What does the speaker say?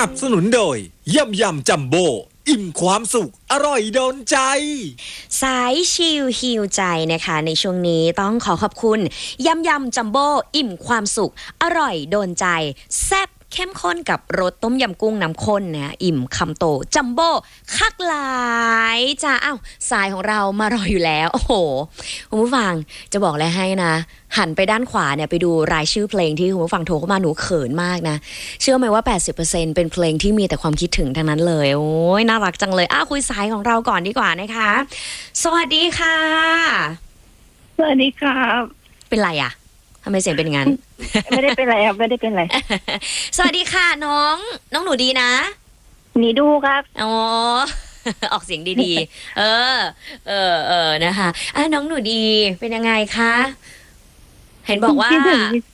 นับสนุนโดยยำจัมโบ้อิ่มความสุขอร่อยโดนใจสายชิลฮิวใจนะคะในช่วงนี้ต้องขอขอบคุณยำจัมโบ้อิ่มความสุขอร่อยโดนใจแซ่บเข้มข้นกับรสต้มยำกุ้งน้ำข้นนะอิ่มคำโตจัมโบ้คักหลายจ้าอ้าวสายของเรามารออยู่แล้วโอ้โหคุณผู้ฟังจะบอกอะไรให้นะหันไปด้านขวาเนี่ยไปดูรายชื่อเพลงที่คุณผู้ฟังโทรเข้ามาหนูเขินมากนะเชื่อไหมว่า 80% เป็นเพลงที่มีแต่ความคิดถึงทั้งนั้นเลยโอ้ยน่ารักจังเลยคุยสายของเราก่อนดีกว่านะคะสวัสดีค่ะสวัสดีครับเป็นไรอ่ะทำไมเสียงเป็นงั้นไม่ได้เป็นไรครับไม่ได้เป็นไรสวัสดีค่ะน้องหนูดีนะหนีดูครับอ๋อ ออกเสียงดีๆนะคะน้องหนูดีเป็นยังไงคะเห็นบอกว่า